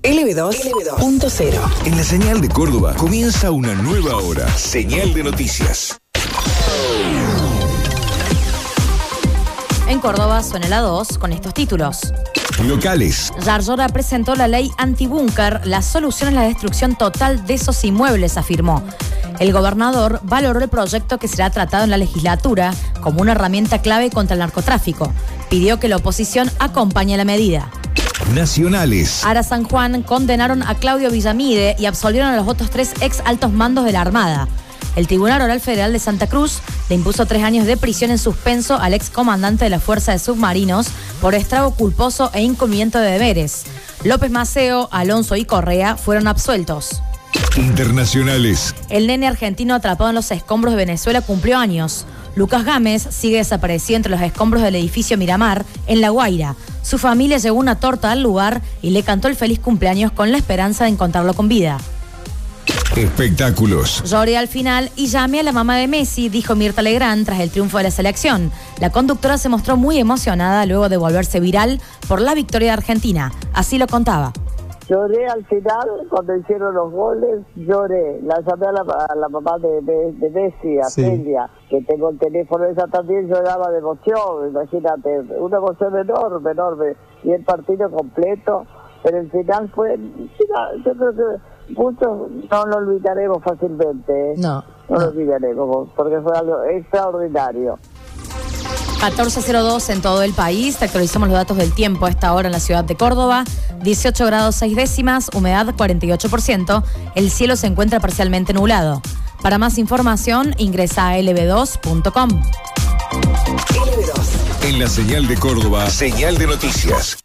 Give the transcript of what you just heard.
LB2.0. En la señal de Córdoba comienza una nueva hora. Señal de noticias. En Córdoba suena la 2 con estos títulos. Locales. Yarlora presentó la ley antibúnker. La solución es la destrucción total de esos inmuebles, afirmó. El gobernador valoró el proyecto que será tratado en la legislatura como una herramienta clave contra el narcotráfico. Pidió que la oposición acompañe la medida. Nacionales. Ara San Juan condenaron a Claudio Villamide y absolvieron a los otros 3 ex altos mandos de la Armada. El Tribunal Oral Federal de Santa Cruz le impuso 3 años de prisión en suspenso al ex comandante de la Fuerza de Submarinos por estrago culposo e incumplimiento de deberes. López Maceo, Alonso y Correa fueron absueltos. Internacionales. El nene argentino atrapado en los escombros de Venezuela cumplió años. Lucas Gámez sigue desaparecido entre los escombros del edificio Miramar, en La Guaira. Su familia llevó una torta al lugar y le cantó el feliz cumpleaños con la esperanza de encontrarlo con vida. Espectáculos. Lloré al final y llamé a la mamá de Messi, dijo Mirta Legrand tras el triunfo de la selección. La conductora se mostró muy emocionada luego de volverse viral por la victoria de Argentina. Así lo contaba. Lloré al final cuando hicieron los goles, lloré. La llamé a la mamá de Messi, a Celia, que tengo el teléfono, ella también lloraba de emoción, imagínate, una emoción enorme, enorme. Y el partido completo, pero el final fue, yo creo que muchos no lo olvidaremos fácilmente. No lo olvidaremos, porque fue algo extraordinario. 14:02 en todo el país. Te actualizamos los datos del tiempo a esta hora en la ciudad de Córdoba. 18 grados 6 décimas, humedad 48%. El cielo se encuentra parcialmente nublado. Para más información, ingresa a lb2.com. En la señal de Córdoba, señal de noticias.